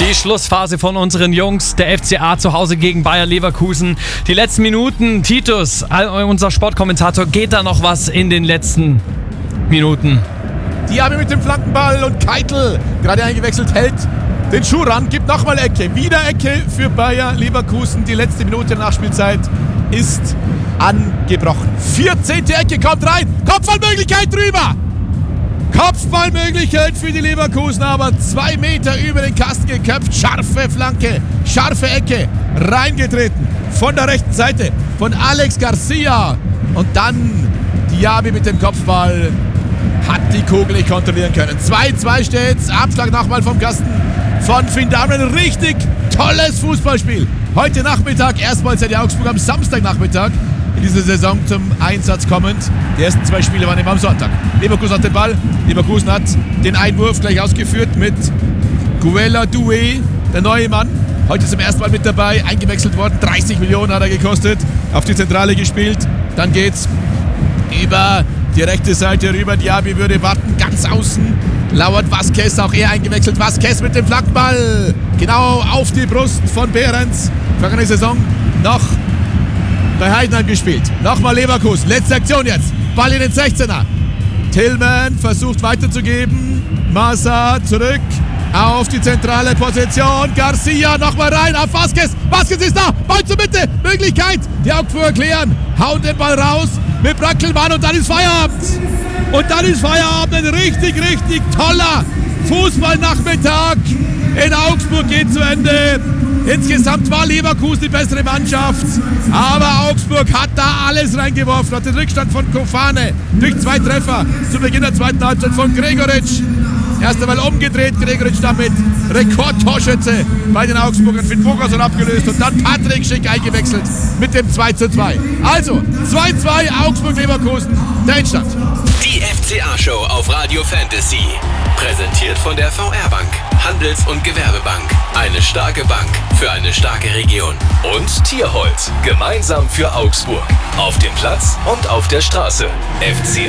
Die Schlussphase von unseren Jungs, der FCA zu Hause gegen Bayer Leverkusen. Die letzten Minuten, Titus, unser Sportkommentator, geht da noch was in den letzten Minuten? Diaby mit dem Flankenball und Keitel, gerade eingewechselt, hält den Schuh ran, gibt nochmal Ecke. Wieder Ecke für Bayer Leverkusen. Die letzte Minute der Nachspielzeit ist angebrochen. 14. Ecke kommt rein, Kopfballmöglichkeit drüber. Kopfballmöglichkeit für die Leverkusen, aber 2 Meter über den Kasten geköpft. Scharfe Flanke, scharfe Ecke, reingetreten von der rechten Seite von Alex Garcia. Und dann Diaby mit dem Kopfball hat die Kugel nicht kontrollieren können. 2-2 steht's, Abschlag nochmal vom Kasten von Finn Darwin. Richtig tolles Fußballspiel. Heute Nachmittag, erstmals seit Augsburg am Samstagnachmittag in dieser Saison zum Einsatz kommend. Die ersten 2 Spiele waren immer am Sonntag. Leverkusen hat den Ball. Leverkusen hat den Einwurf gleich ausgeführt mit Guella Doué, der neue Mann. Heute zum ersten Mal mit dabei, eingewechselt worden. 30 Millionen hat er gekostet. Auf die Zentrale gespielt. Dann geht's über die rechte Seite rüber. Diaby würde warten, ganz außen. Lauert Vázquez, auch er eingewechselt. Vázquez mit dem Flankenball. Genau auf die Brust von Behrens. Vergangene Saison noch bei Heidenheim gespielt. Nochmal Leverkusen. Letzte Aktion jetzt. Ball in den 16er. Tillman versucht weiterzugeben. Massa zurück auf die zentrale Position. Garcia nochmal rein auf Vázquez. Vázquez ist da. Ball zur Mitte. Möglichkeit. Die Augsburger klären. Hauen den Ball raus mit Brackelmann und dann ist Feierabend. Und dann ist Feierabend. Ein richtig, richtig toller Fußballnachmittag in Augsburg geht zu Ende. Insgesamt war Leverkusen die bessere Mannschaft, aber Augsburg hat da alles reingeworfen, hat den Rückstand von Kofane durch 2 Treffer zu Beginn der zweiten Halbzeit von Gregoritsch. Erst einmal umgedreht, Gregoritsch damit Rekordtorschütze bei den Augsburgern, Finn Bogason abgelöst und dann Patrick Schick eingewechselt mit dem 2:2. Also 2:2 Augsburg-Leverkusen, der Endstand. Die FCA-Show auf Radio Fantasy. Präsentiert von der VR-Bank, Handels- und Gewerbebank. Eine starke Bank für eine starke Region. Und Tierholz, gemeinsam für Augsburg. Auf dem Platz und auf der Straße. FCA